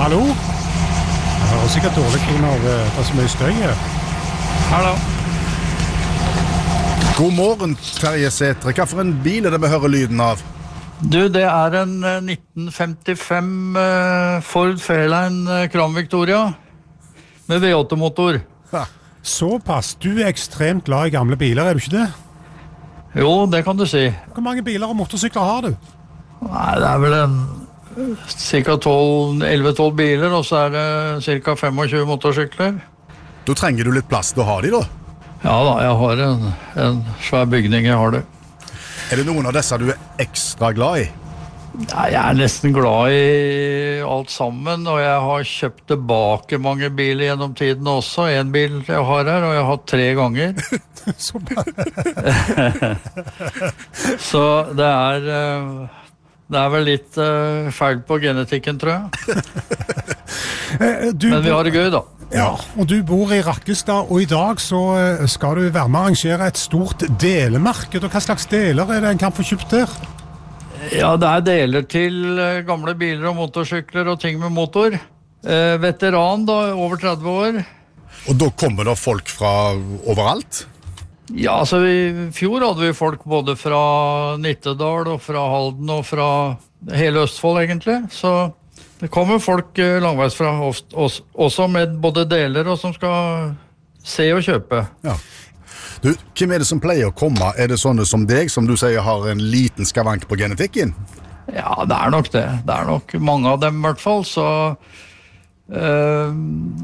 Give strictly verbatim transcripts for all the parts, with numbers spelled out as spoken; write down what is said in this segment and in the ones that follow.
Hallo? Jeg hører sikkert dårlig når det er så mye støy her. Hallo. God morgen, Terje Sætre. Hva for en bil er det vi hører lyden av? Du, det er en nitten femtifem uh, Ford Fairlane uh, Crown Victoria med V åtte motor. Ja. Såpass. Du er ekstremt glad i gamle biler, er du ikke det? Jo, det kan du si. Hvor mange biler og motorsykler har du? Nei, det er vel en cirka elleve tolv biler, og så er det cirka tjuefem motorsykler. Da trenger du litt plass til å ha de, da? Ja da, jeg har en, en svær bygning, jeg har det. Er det noen av disse du er ekstra glad i? Nei, jeg er nesten glad i alt sammen, og jeg har kjøpt tilbake mange biler gjennom tiden også. En bil jeg har her, og jeg har hatt tre ganger. Så bra. Så det er, det er vel litt feil på genetikken, tror jeg. Du, Men vi har det gøy, da. Ja, og du bor i Rakkestad, og i dag så skal du være med å arrangere et stort delemarked. Og hva slags deler er det en kan få kjøpt der? Ja, det er deler til gamle biler og motorsykler og ting med motor. Eh, veteran da, over tretti år. Og da kommer det folk fra overalt? Ja, altså i fjor hadde vi folk både fra Nittedal og fra Halden og fra hele Østfold egentlig. Så det kommer folk langveis fra oss, oss, også med både deler og som skal se og kjøpe. Ja. Du, hvem er det som pleier å komme? Er det sånne som deg, som du sier har en liten skavank på genetikken? Ja, det er nok det. Det er nok mange av dem i hvert fall, så øh,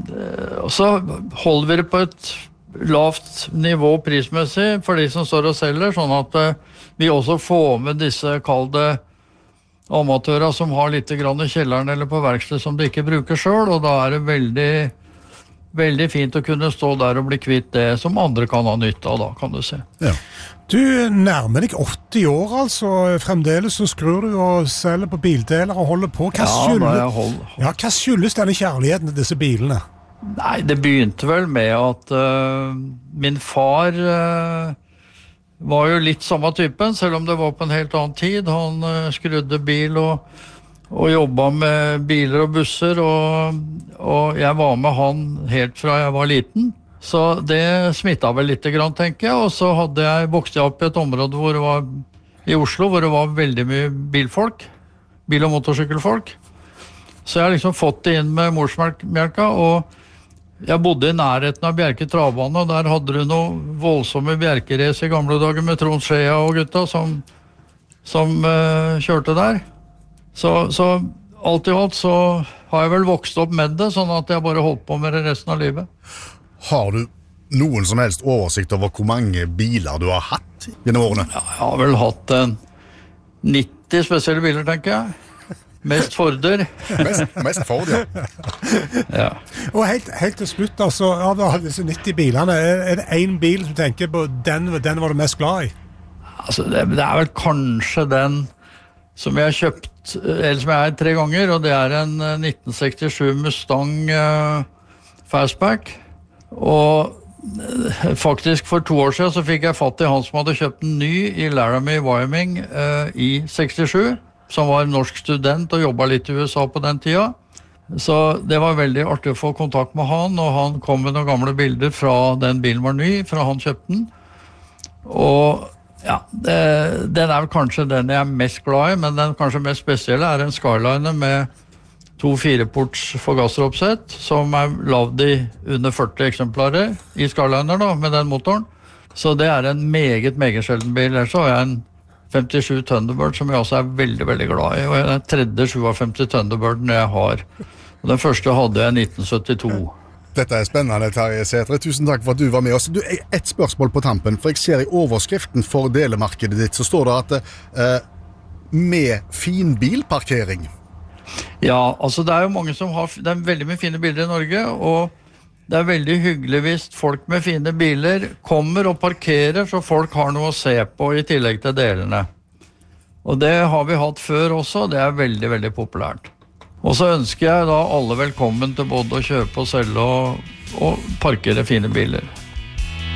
så holder vi det på et lavt nivå prismessig for de som står og selger, sånn at øh, vi også får med disse kalde amatører som har litt grann i kjelleren eller på verksted som de ikke bruker selv, og da er det veldig Veldig fint å kunne stå der og bli kvitt det som andre kan ha nytte av da, kan du se. Ja. Du nærmer deg åtti år, altså. Fremdeles så skrur du og selger på bildeler og holder på. Hva, Ja, skyldes, da jeg hold... ja, hva skyldes denne kjærligheten til disse bilene? Nei, det begynte vel med at uh, min far uh, var jo litt samme typen, selv om det var på en helt annen tid. Han uh, skrudde bil og og jobbet med biler og busser, og, og jeg var med han helt fra jeg var liten. Så det smittet vel litt grann, tenker jeg, og så hadde jeg vokst opp i et område hvor det var, i Oslo, hvor det var veldig mye bilfolk, bil- og motorsykkelfolk. Så jeg har liksom fått det inn med morsmelka, og jeg bodde i nærheten av Bjerke Travbane, og der hadde du noe voldsomme Bjerkerace i gamle dager med Trond Skjea og gutta som, som uh, kjørte der. Så, så alt i alt så har jeg vel vokst opp med det, sånn at jeg bare holdt på med det resten av livet. Har du noen som helst oversikt over hvor mange biler du har hatt gjennom årene? Ja, jeg har vel hatt en nitti spesielle biler, tenker jeg. Mest Forder. Mest, mest Ford, ja. Ja. Og helt, helt til slutt, altså, av disse nitti bilene, er, er det en bil som tenker på den, den var du mest glad i? Altså, det, det er vel kanskje den som jeg har kjøpt, eller som jeg er tre ganger, og det er en nitten sekstisju Mustang uh, Fastback. Og uh, faktisk for to år siden så fikk jeg fatt i han som hadde kjøpt en ny i Laramie, Wyoming uh, i sekstisju, som var norsk student og jobbet litt i U S A på den tida. Så det var veldig artig å få kontakt med han, og han kom med noen gamle bilder fra den bilen var ny, fra han kjøpte den. Og ja, det, den er vel kanskje den jeg er mest glad i, men den kanskje mest spesielle er en Skyliner med to fireports forgasseroppsett, som er lavd i under førti eksemplarer i Skyliner da, med den motoren. Så det er en meget, meget sjelden bil. Ellers så har jeg en femtisju Thunderbird, som jeg også er veldig, veldig glad i, og den tredje femtisju Thunderbirden jeg har. Og den første hadde jeg i nitten syttito. Dette er spennende, Terje Sætre. Tusen takk for at du var med oss. Du, et spørsmål på tampen, for jeg ser i overskriften for delemarkedet ditt, så står det at eh, med finbilparkering. Ja, altså det er jo mange som har, det er veldig mye fine biler i Norge, og det er veldig hyggelig hvis folk med fine biler kommer og parkerer, så folk har noe å se på i tillegg til delene. Og det har vi hatt før også, det er veldig, veldig populært. Og så ønsker jeg da alle velkommen til både å kjøpe og selge og, og parkere fine biler.